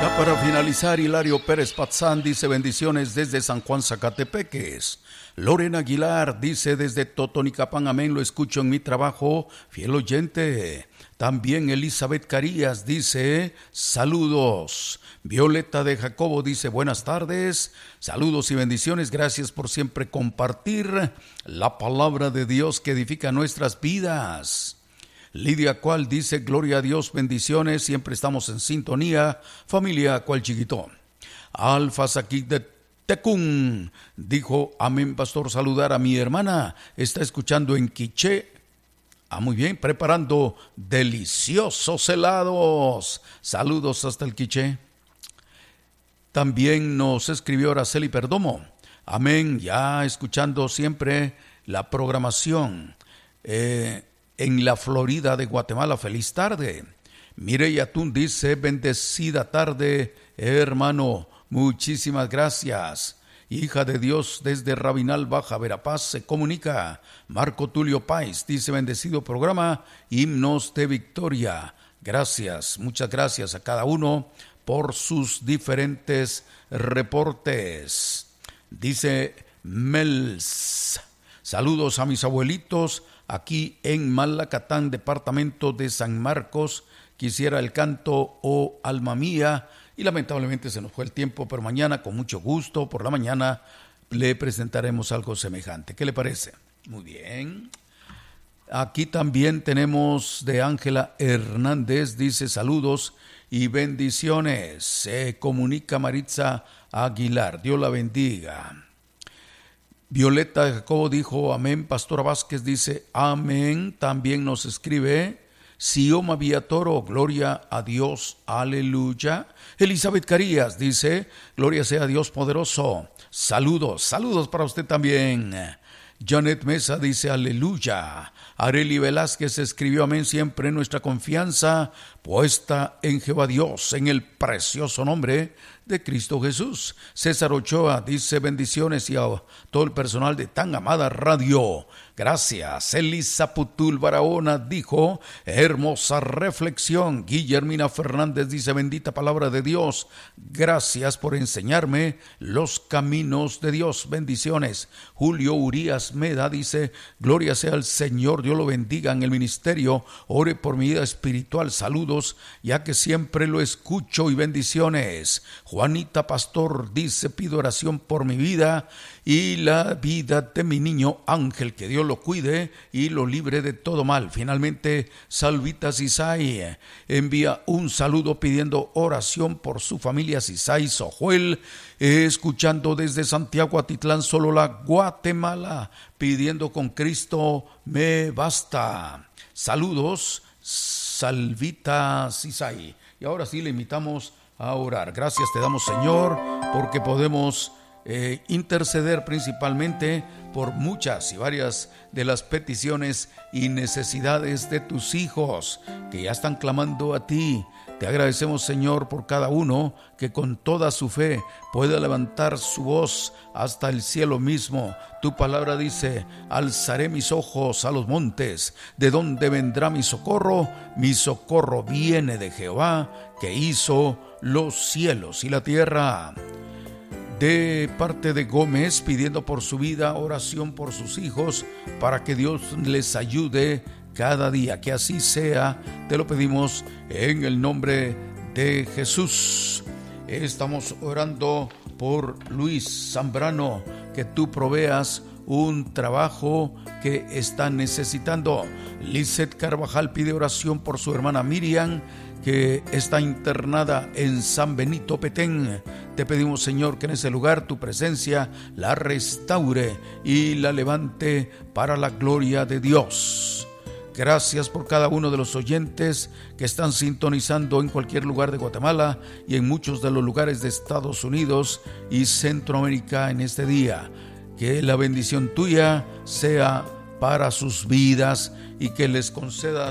Para finalizar, Hilario Pérez Patzán dice bendiciones desde San Juan Zacatepeques. Lorena Aguilar dice desde Totonicapán, amén, lo escucho en mi trabajo, fiel oyente. También Elizabeth Carías dice saludos. Violeta de Jacobo dice buenas tardes, saludos y bendiciones, gracias por siempre compartir la palabra de Dios que edifica nuestras vidas. Lidia Cual dice gloria a Dios, bendiciones, siempre estamos en sintonía, familia Cual Chiquito. Alfa Saquic de Tecún dijo amén pastor, saludar a mi hermana, está escuchando en Quiché. Muy bien, preparando deliciosos helados. Saludos hasta el Quiché. También nos escribió Araceli Perdomo. Amén, ya escuchando siempre la programación. En la Florida de Guatemala, feliz tarde. Mireya Tun dice, bendecida tarde, hermano, muchísimas gracias. Hija de Dios desde Rabinal Baja Verapaz se comunica. Marco Tulio Páez dice, bendecido programa, himnos de victoria. Gracias, muchas gracias a cada uno por sus diferentes reportes. Dice Mels, saludos a mis abuelitos, aquí en Malacatán, departamento de San Marcos. Quisiera el canto Oh Alma Mía, y lamentablemente se nos fue el tiempo, pero mañana con mucho gusto, por la mañana, le presentaremos algo semejante. ¿Qué le parece? Muy bien. Aquí también tenemos de Ángela Hernández, dice saludos y bendiciones. Se comunica Maritza Aguilar, Dios la bendiga. Violeta Jacobo dijo amén. Pastora Vázquez dice amén. También nos escribe Sioma Villatoro, gloria a Dios, aleluya. Elizabeth Carías dice gloria sea a Dios poderoso. Saludos, saludos para usted también. Janet Mesa dice aleluya. Areli Velázquez escribió amén, siempre nuestra confianza puesta en Jehová Dios, en el precioso nombre de Cristo Jesús. César Ochoa dice bendiciones y a todo el personal de tan amada radio. Gracias. Elisa Putul Barahona dijo hermosa reflexión. Guillermina Fernández dice bendita palabra de Dios. Gracias por enseñarme los caminos de Dios. Bendiciones. Julio Urias Meda dice gloria sea al Señor, Dios lo bendiga en el ministerio. Ore por mi vida espiritual. Saludos, ya que siempre lo escucho y bendiciones. Juanita Pastor dice pido oración por mi vida y la vida de mi niño Ángel, que Dios lo cuide y lo libre de todo mal. Finalmente, Salvita Cisay envía un saludo pidiendo oración por su familia Cisay Sojuel, escuchando desde Santiago Atitlán, Solola, Guatemala, pidiendo con Cristo me basta. Saludos, Salvita Cisay. Y ahora sí le invitamos a orar. Gracias te damos, Señor, porque podemos interceder principalmente por muchas y varias de las peticiones y necesidades de tus hijos que ya están clamando a ti. Te agradecemos, Señor, por cada uno que con toda su fe pueda levantar su voz hasta el cielo mismo. Tu palabra dice, alzaré mis ojos a los montes, ¿de dónde vendrá mi socorro? Mi socorro viene de Jehová, que hizo los cielos y la tierra. De parte de Gómez, pidiendo por su vida, oración por sus hijos, para que Dios les ayude cada día. Que así sea, te lo pedimos en el nombre de Jesús. Estamos orando por Luis Zambrano, que tú proveas un trabajo que están necesitando. Lizeth Carvajal pide oración por su hermana Miriam, que está internada en San Benito Petén. Te pedimos, Señor, que en ese lugar tu presencia la restaure y la levante para la gloria de Dios. Gracias por cada uno de los oyentes que están sintonizando en cualquier lugar de Guatemala y en muchos de los lugares de Estados Unidos y Centroamérica en este día. Que la bendición tuya sea para sus vidas y que les conceda